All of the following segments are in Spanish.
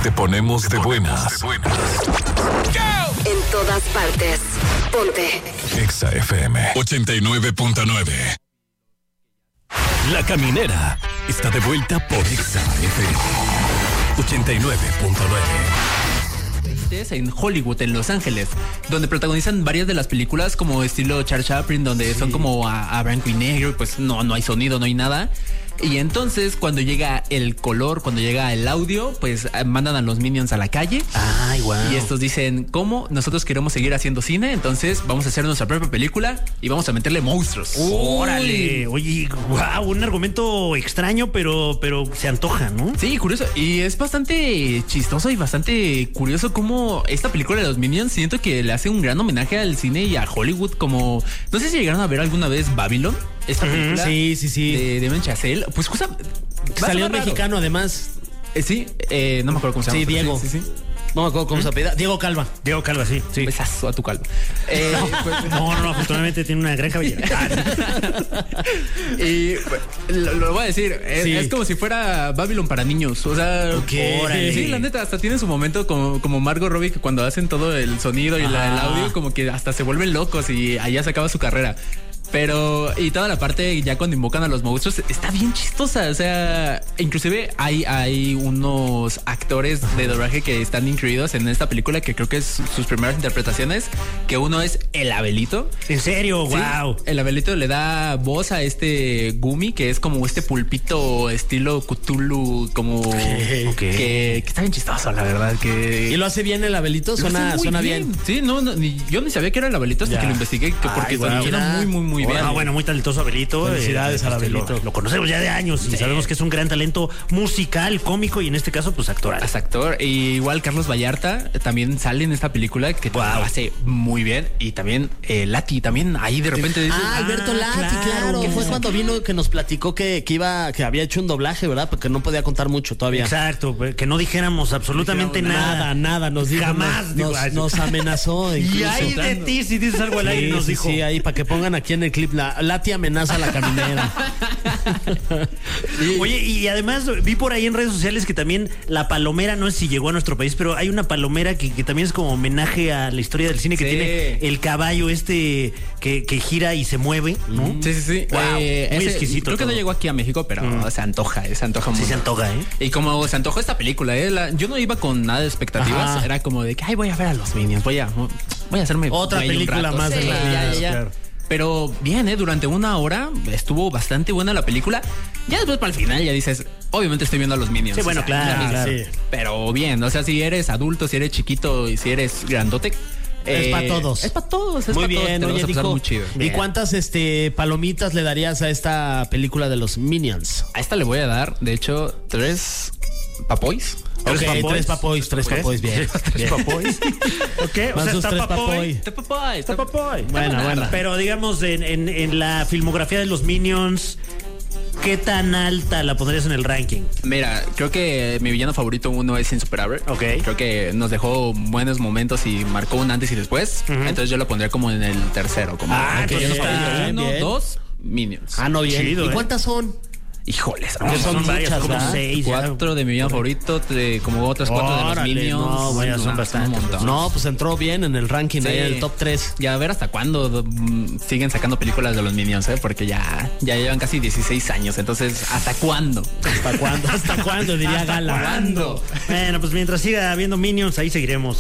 Te ponemos de buenas. En todas partes. Ponte. Exa FM 89.9. La Caminera está de vuelta por Exa FM 89.9. En Hollywood, en Los Ángeles, donde protagonizan varias de las películas como estilo Charles Chaplin, donde son como a blanco y negro, y pues no hay sonido, no hay nada. Y entonces cuando llega el color, cuando llega el audio, pues mandan a los Minions a la calle. Ay, wow. Y estos dicen, ¿cómo? Nosotros queremos seguir haciendo cine, entonces vamos a hacer nuestra propia película y vamos a meterle monstruos. Órale. Oye, wow, un argumento extraño, pero se antoja, ¿no? Sí, curioso. Y es bastante chistoso y bastante curioso cómo esta película de los Minions siento que le hace un gran homenaje al cine y a Hollywood, como no sé si llegaron a ver alguna vez Babylon, esta película Sí. de Damien Chazelle. Pues Salió mexicano además. Sí, no me acuerdo cómo se llama. Sí, Diego. Sí. No me acuerdo cómo se apellida. Diego Calva, sí. Besazo a tu calva. No, afortunadamente tiene una gran cabellera. Y lo voy a decir, es como si fuera Babylon para niños. O sea, sí, la neta, hasta tiene su momento como Margot Robbie, que cuando hacen todo el sonido y el audio, como que hasta se vuelven locos y allá se acaba su carrera. Pero, y toda la parte ya cuando invocan a los monstruos está bien chistosa. O sea, inclusive hay unos actores de doblaje que están incluidos en esta película, que creo que es sus primeras interpretaciones, que uno es el Abelito. ¿En serio? Sí, Wow. El Abelito le da voz a este Gumi, que es como este pulpito estilo Cthulhu, como que está bien chistoso, la verdad. ¿Y lo hace bien el Abelito? Suena bien. Sí, yo ni sabía que era el Abelito hasta que lo investigué, porque suena muy bien. Bueno, muy talentoso Abelito. Felicidades al Abelito. Lo conocemos ya de años y sabemos que es un gran talento musical, cómico y en este caso, pues actoral. Es actor. Y igual Carlos Vallarta también sale en esta película, que lo hace muy bien. Y también Lati, también ahí de repente dice, Alberto Lati, claro. Que fue cuando vino, que nos platicó que había hecho un doblaje, ¿verdad? Porque no podía contar mucho todavía. Exacto, que no dijéramos absolutamente nada. Nos dijo, jamás nos amenazó. Incluso. Y ahí de ti, si dices algo al aire, nos dijo. Sí, ahí para que pongan aquí en el clip Lati amenaza a la caminera. Oye, y además vi por ahí en redes sociales que también la palomera, no sé si llegó a nuestro país, pero hay una palomera que también es como homenaje a la historia del cine, que tiene el caballo que gira y se mueve, ¿no? Sí. Wow, muy exquisito. Creo que no llegó aquí a México, pero se antoja mucho. Sí, se antoja, Y como se antojó esta película, yo no iba con nada de expectativas. Era como de que, voy a ver a los Minions, voy a hacerme otra película más de los Minions. Claro. Pero bien, durante una hora estuvo bastante buena la película. Ya después para el final ya dices, obviamente estoy viendo a los Minions. Sí, bueno, claro. Sí. Pero bien, o sea, si eres adulto, si eres chiquito y si eres grandote, es para todos. Es para todos. Muy bien, oye, Nico. Muy chido. ¿Y cuántas palomitas le darías a esta película de los Minions? A esta le voy a dar, de hecho, 3 papoys. Tres papoys, bien. 3 papoys. Ok, o sea, está papoy. Bueno. Pero digamos, en la filmografía de los Minions, ¿qué tan alta la pondrías en el ranking? Mira, creo que mi villano favorito uno es Insuperable. Ok. Creo que nos dejó buenos momentos y marcó un antes y después. Entonces yo lo pondría como en el tercero. Como entonces está 1, 2, Minions. No, bien. Chido, ¿Y cuántas son? Híjoles, son varias, muchas, como ¿verdad? 6. 4 de mi villano favorito, como otras 4 de los Minions. No, vaya, son bastantes. No, pues entró bien en el ranking, ahí en el top 3. Ya a ver hasta cuándo siguen sacando películas de los Minions, porque ya llevan casi 16 años. Entonces, ¿hasta cuándo? ¿Hasta cuándo? Diría Gala. ¿Cuándo? Bueno, pues mientras siga habiendo Minions, ahí seguiremos.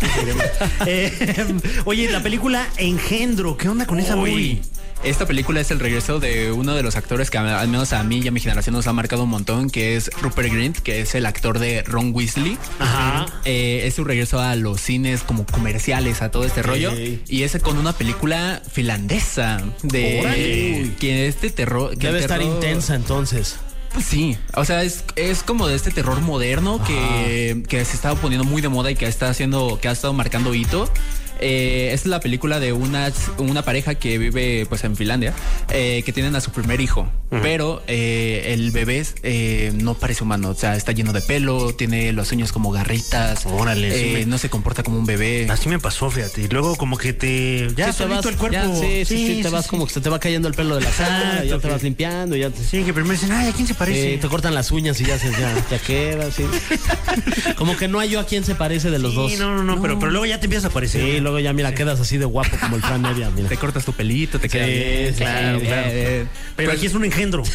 Oye, la película Engendro, ¿qué onda con esa movie? Esta película es el regreso de uno de los actores que al menos a mí y a mi generación nos ha marcado un montón, que es Rupert Grint, que es el actor de Ron Weasley. Ajá. Es su regreso a los cines como comerciales, a todo este rollo. Y es con una película finlandesa de que este terror... Debe estar intensa entonces. Pues sí, o sea, es como de este terror moderno que se está poniendo muy de moda y que ha estado marcando hito. Es la película de una pareja que vive pues en Finlandia, que tienen a su primer hijo, pero el bebé no parece humano, o sea, está lleno de pelo, tiene los uñas como garritas. Órale, no se comporta como un bebé. Así me pasó, fíjate. Y luego como que te vas el cuerpo. Te vas como que se te va cayendo el pelo de la cara, ya te vas limpiando, ya Sí, que primero dicen, ¿a quién se parece? te cortan las uñas y ya queda, sí. Como que no hay yo a quién se parece de los dos. Sí, no. Pero luego ya te empiezas a parecer. Sí, luego ya, mira, quedas así de guapo como el Fran Evia, mira. Te cortas tu pelito, te queda bien. Claro. Pero aquí es un engendro.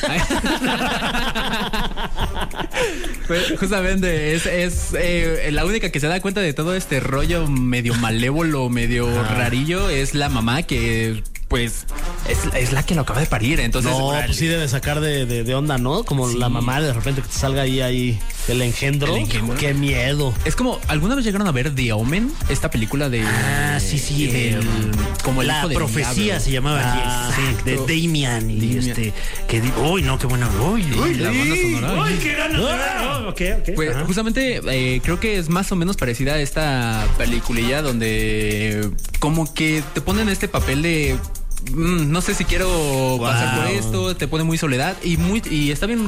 Pues justamente es la única que se da cuenta de todo este rollo medio malévolo, medio rarillo, es la mamá que pues es la que lo acaba de parir, entonces pues sí debe sacar de onda, ¿no? Como la mamá de repente que te salga ahí el engendro. Qué miedo. Es como, ¿alguna vez llegaron a ver The Omen? Esta película de sí, como el La hijo del Profecía diablo. se llamaba de Damian y que uy, no, qué buena. Uy, la banda sonora. Uy, qué ganas. Okay. Pues justamente creo que es más o menos parecida a esta peliculilla donde como que te ponen este papel de no sé si quiero pasar por esto, te pone muy soledad y está bien